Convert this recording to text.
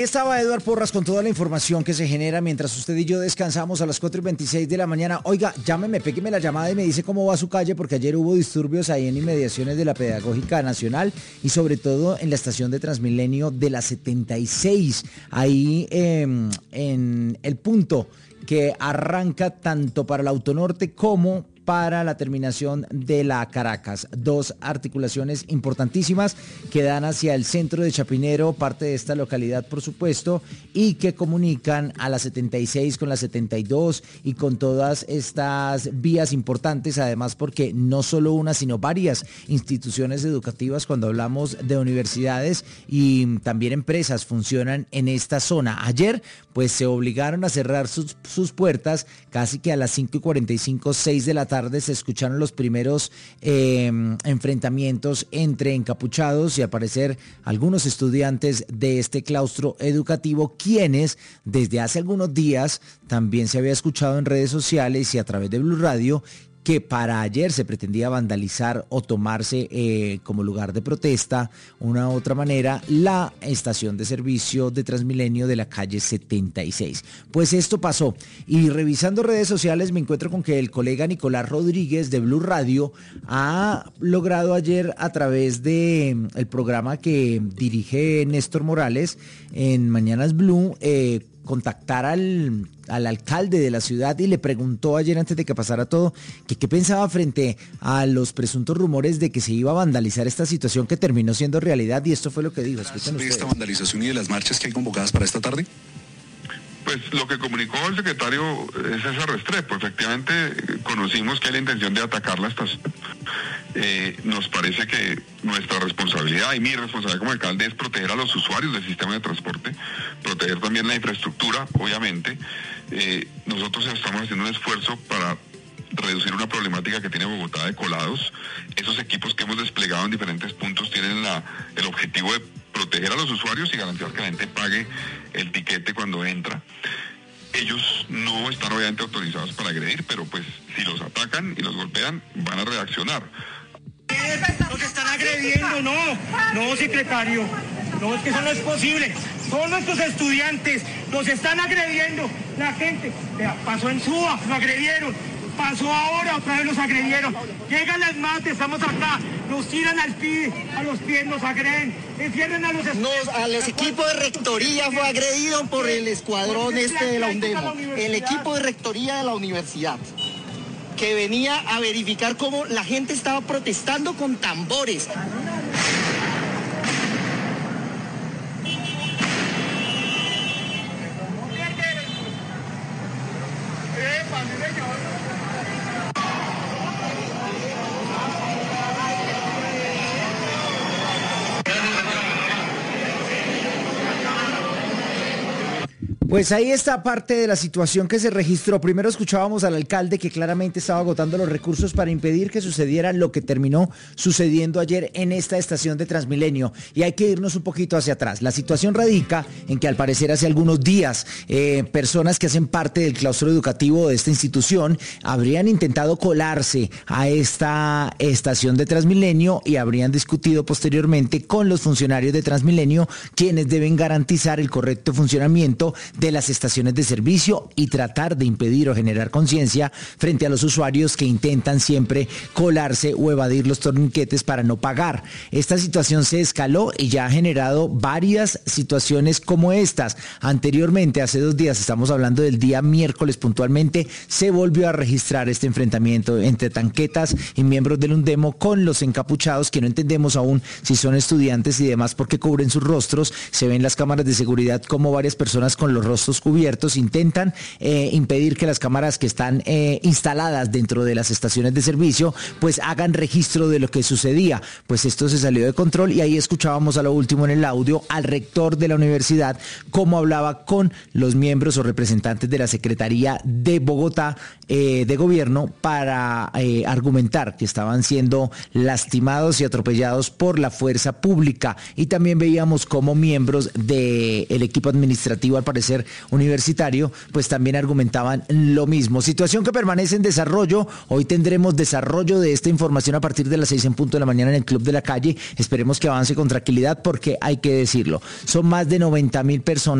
Estaba Eduard Porras con toda la información que se genera mientras usted y yo descansamos a las 4:26 de la mañana. Oiga, llámeme, pégueme la llamada y me dice cómo va su calle, porque ayer hubo disturbios ahí en inmediaciones de la Pedagógica Nacional y sobre todo en la estación de Transmilenio de la 76, ahí en el punto que arranca tanto para el Autonorte como para la terminación de la Caracas. Dos articulaciones importantísimas que dan hacia el centro de Chapinero, parte de esta localidad por supuesto, y que comunican a la 76 con la 72 y con todas estas vías importantes, además porque no solo una sino varias instituciones educativas, cuando hablamos de universidades y también empresas, funcionan en esta zona. Ayer pues se obligaron a cerrar sus puertas casi que a las 5:45, 6 de la tarde se escucharon los primeros enfrentamientos entre encapuchados y al parecer algunos estudiantes de este claustro educativo, quienes desde hace algunos días también se había escuchado en redes sociales y a través de Blue Radio que para ayer se pretendía vandalizar o tomarse como lugar de protesta, una u otra manera, la estación de servicio de Transmilenio de la calle 76. Pues esto pasó y revisando redes sociales me encuentro con que el colega Nicolás Rodríguez de Blue Radio ha logrado ayer a través de el programa que dirige Néstor Morales en Mañanas Blue, contactar al alcalde de la ciudad y le preguntó ayer antes de que pasara todo que qué pensaba frente a los presuntos rumores de que se iba a vandalizar esta situación que terminó siendo realidad, y esto fue lo que dijo. Escuchen ustedes. ¿Esta vandalización y de las marchas que hay convocadas para esta tarde? Pues lo que comunicó el secretario César Restrepo, efectivamente conocimos que hay la intención de atacar la estación. Nos parece que nuestra responsabilidad y mi responsabilidad como alcalde es proteger a los usuarios del sistema de transporte, proteger también la infraestructura, obviamente. Nosotros estamos haciendo un esfuerzo para reducir una problemática que tiene Bogotá de colados. Esos equipos que hemos desplegado en diferentes puntos tienen el objetivo de proteger a los usuarios y garantizar que la gente pague el tiquete cuando entra. Ellos no están obviamente autorizados para agredir, pero pues si los atacan y los golpean, van a reaccionar. Nos están agrediendo, no, secretario, no, es que eso no es posible. Son nuestros estudiantes, nos están agrediendo, la gente, pasó en Suba, lo agredieron, pasó ahora, otra vez los agredieron, llegan las mates, estamos acá, nos tiran a los pies, nos agreden, encierran a los equipos de rectoría fue agredido por el escuadrón de la UNDEMO, el equipo de rectoría de la universidad, que venía a verificar cómo la gente estaba protestando con tambores. Pues ahí está parte de la situación que se registró. Primero escuchábamos al alcalde que claramente estaba agotando los recursos para impedir que sucediera lo que terminó sucediendo ayer en esta estación de Transmilenio. Y hay que irnos un poquito hacia atrás. La situación radica en que al parecer hace algunos días personas que hacen parte del claustro educativo de esta institución habrían intentado colarse a esta estación de Transmilenio y habrían discutido posteriormente con los funcionarios de Transmilenio, quienes deben garantizar el correcto funcionamiento de las estaciones de servicio y tratar de impedir o generar conciencia frente a los usuarios que intentan siempre colarse o evadir los torniquetes para no pagar. Esta situación se escaló y ya ha generado varias situaciones como estas. Anteriormente, hace 2 días, estamos hablando del día miércoles puntualmente, se volvió a registrar este enfrentamiento entre tanquetas y miembros del UNDEMO con los encapuchados, que no entendemos aún si son estudiantes y demás porque cubren sus rostros. Se ven las cámaras de seguridad como varias personas con los rostros cubiertos intentan impedir que las cámaras que están instaladas dentro de las estaciones de servicio pues hagan registro de lo que sucedía. Pues esto se salió de control y ahí escuchábamos a lo último en el audio al rector de la universidad cómo hablaba con los miembros o representantes de la Secretaría de Bogotá de gobierno para argumentar que estaban siendo lastimados y atropellados por la fuerza pública. Y también veíamos cómo miembros del equipo administrativo al parecer Universitario, pues también argumentaban lo mismo. Situación que permanece en desarrollo. Hoy tendremos desarrollo de esta información a partir de las 6 en punto de la mañana en el Club de la Calle. Esperemos que avance con tranquilidad porque hay que decirlo. Son más de 90.000 personas